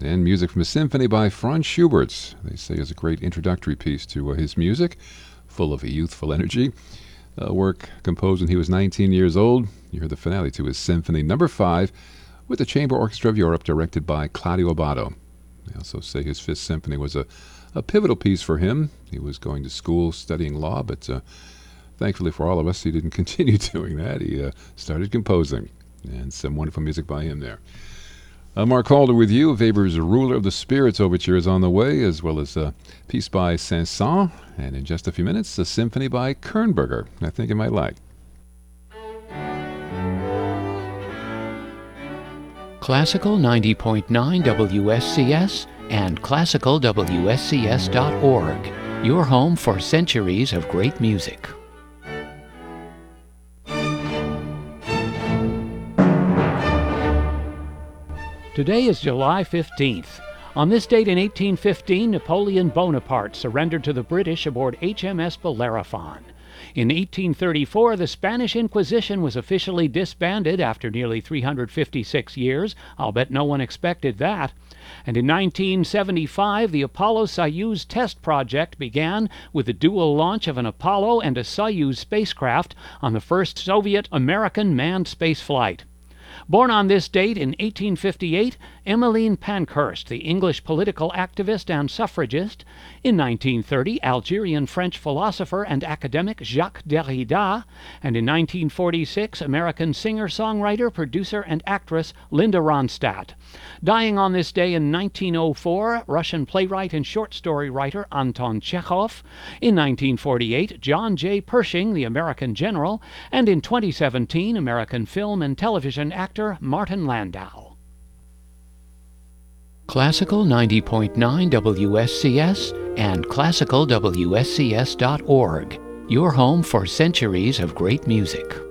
and music from a symphony by Franz Schubert. They say is a great introductory piece to his music, full of youthful energy. A work composed when he was 19 years old. You heard the finale to his Symphony No. 5 with the Chamber Orchestra of Europe, directed by Claudio Abbado. They also say his Fifth Symphony was a pivotal piece for him. He was going to school studying law, but thankfully for all of us, he didn't continue doing that. He started composing, and some wonderful music by him there. Mark Calder with you. Weber's Ruler of the Spirits Overture is on the way, as well as a piece by Saint-Saëns, and in just a few minutes, a symphony by Kernberger I think you might like. Classical 90.9 WSCS and classicalwscs.org, your home for centuries of great music. Today is July 15th. On this date in 1815, Napoleon Bonaparte surrendered to the British aboard HMS Bellerophon. In 1834, the Spanish Inquisition was officially disbanded after nearly 356 years. I'll bet no one expected that. And in 1975, the Apollo-Soyuz test project began with the dual launch of an Apollo and a Soyuz spacecraft on the first Soviet-American manned space flight. Born on this date in 1858, Emmeline Pankhurst, the English political activist and suffragist. In 1930, Algerian-French philosopher and academic Jacques Derrida. And in 1946, American singer-songwriter, producer, and actress Linda Ronstadt. Dying on this day in 1904, Russian playwright and short story writer Anton Chekhov. In 1948, John J. Pershing, the American general. And in 2017, American film and television actor Martin Landau. Classical 90.9 WSCS and classicalwscs.org, your home for centuries of great music.